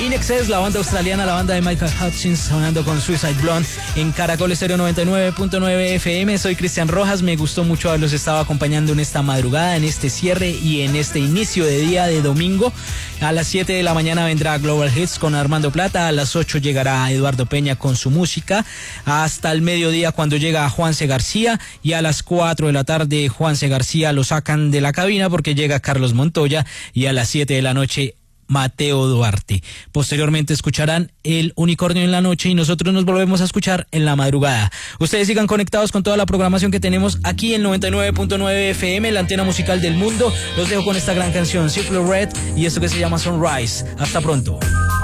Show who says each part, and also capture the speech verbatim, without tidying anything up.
Speaker 1: In Excess, la banda australiana, la banda de Michael Hutchins, sonando con Suicide Blonde en Caracol Estéreo noventa y nueve punto nueve F M. Soy Cristian Rojas, me gustó mucho haberlos estado acompañando en esta madrugada, en este cierre y en este inicio de día de domingo. A las siete de la mañana vendrá Global Hits con Armando Plata, a las ocho llegará Eduardo Peña con su música, hasta el mediodía cuando llega Juanse García, y a las cuatro de la tarde Juanse García lo sacan de la cabina porque llega Carlos Montoya, y a las siete de la noche Mateo Duarte. Posteriormente escucharán El Unicornio en la Noche y nosotros nos volvemos a escuchar en la madrugada. Ustedes sigan conectados con toda la programación que tenemos aquí en noventa y nueve punto nueve F M, la antena musical del mundo. Los dejo con esta gran canción, Simply Red, y esto que se llama Sunrise. Hasta pronto.